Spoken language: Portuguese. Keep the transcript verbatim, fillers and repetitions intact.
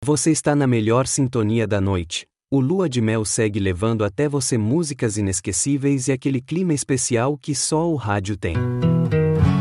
Você está na melhor sintonia da noite. O Lua de Mel segue levando até você músicas inesquecíveis e aquele clima especial que só o rádio tem.